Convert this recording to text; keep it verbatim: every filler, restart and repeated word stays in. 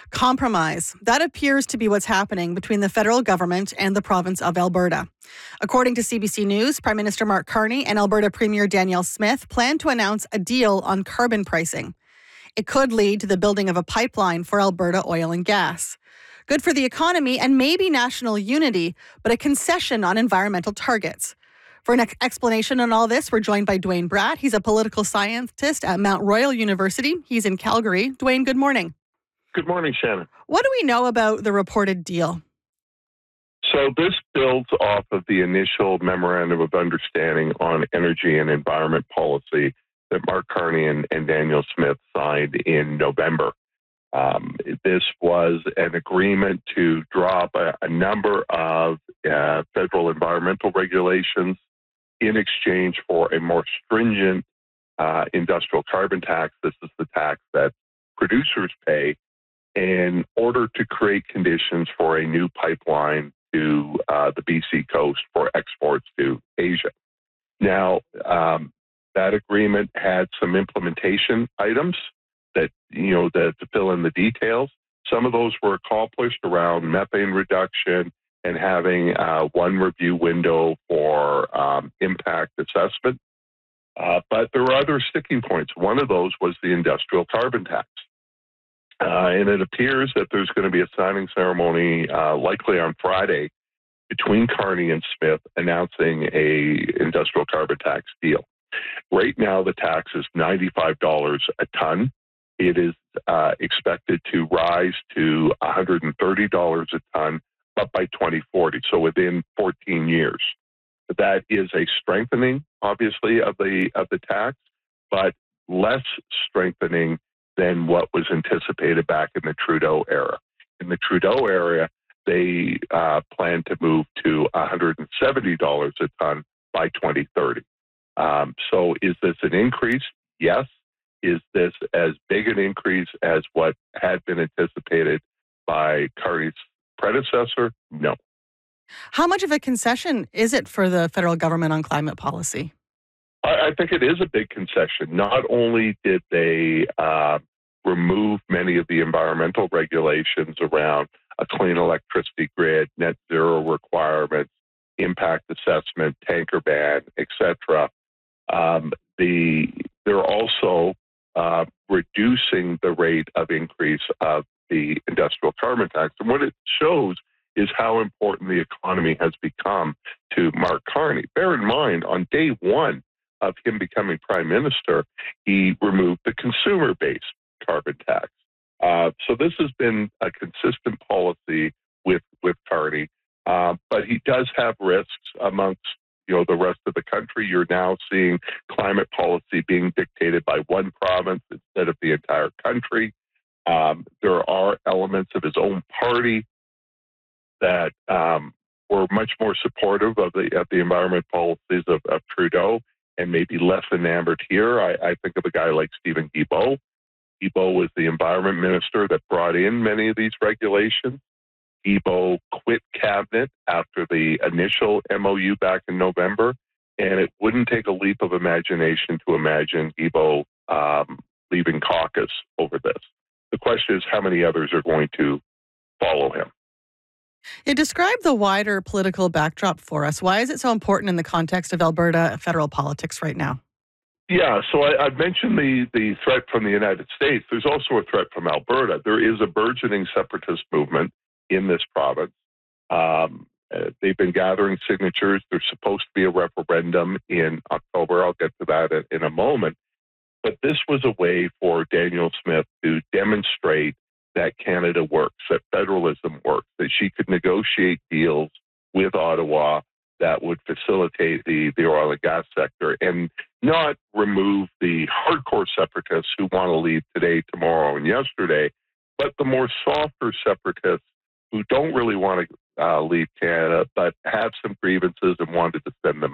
Compromise. That appears to be what's happening between the federal government and the province of Alberta. According to C B C News, Prime Minister Mark Carney and Alberta Premier Danielle Smith plan to announce a deal on carbon pricing. It could lead to the building of a pipeline for Alberta oil and gas. Good for the economy and maybe national unity, but a concession on environmental targets. For an explanation on all this, we're joined by Dwayne Bratt. He's a political scientist at Mount Royal University. He's in Calgary. Dwayne, good morning. Good morning, Shannon. What do we know about the reported deal? So this builds off of the initial memorandum of understanding on energy and environment policy that Mark Carney and, and Danielle Smith signed in November. Um, this was an agreement to drop a, a number of uh, federal environmental regulations in exchange for a more stringent uh, industrial carbon tax. This is the tax that producers pay in order to create conditions for a new pipeline to uh, the B C coast for exports to Asia. Now, um, that agreement had some implementation items that, you know, that to fill in the details. Some of those were accomplished around methane reduction and having uh, one review window for um, impact assessment. Uh, but there were other sticking points. One of those was the industrial carbon tax. Uh, and it appears that there's going to be a signing ceremony uh, likely on Friday between Carney and Smith announcing a industrial carbon tax deal. Right now, the tax is ninety-five dollars a ton. It is uh, expected to rise to one hundred thirty dollars a ton, but by twenty forty, so within fourteen years. That is a strengthening, obviously, of the of the tax, but less strengthening than what was anticipated back in the Trudeau era. In the Trudeau era, they uh, planned to move to one hundred seventy dollars a ton by twenty thirty. Um, so is this an increase? Yes. Is this as big an increase as what had been anticipated by Carney's predecessor? No. How much of a concession is it for the federal government on climate policy? I, I think it is a big concession. Not only did they uh, remove many of the environmental regulations around a clean electricity grid, net zero requirements, impact assessment, tanker ban, et cetera. Um, the, they're also uh, reducing the rate of increase of the industrial carbon tax. And what it shows is how important the economy has become to Mark Carney. Bear in mind, on day one of him becoming prime minister, he removed the consumer-based carbon tax. Uh, so this has been a consistent policy with, with Carney, uh, but he does have risks amongst you know, the rest of the country. You're now seeing climate policy being dictated by one province instead of the entire country. Um, there are elements of his own party that um, were much more supportive of the of the environment policies of, of Trudeau and maybe less enamored here. I, I think of a guy like Steven Guilbeault. Guilbeault was the environment minister that brought in many of these regulations. Guilbeault quit cabinet after the initial M O U back in November, and it wouldn't take a leap of imagination to imagine Guilbeault um, leaving caucus over this. The question is how many others are going to follow him. Yeah, describe the wider political backdrop for us. Why is it so important in the context of Alberta federal politics right now? Yeah, so I, I've mentioned the, the threat from the United States. There's also a threat from Alberta. There is a burgeoning separatist movement in this province. Um, uh, they've been gathering signatures. There's supposed to be a referendum in October. I'll get to that in, in a moment. But this was a way for Danielle Smith to demonstrate that Canada works, that federalism works, that she could negotiate deals with Ottawa that would facilitate the, the oil and gas sector and not remove the hardcore separatists who want to leave today, tomorrow, and yesterday, but the more softer separatists who don't really want to uh, leave Canada, but have some grievances and wanted to send them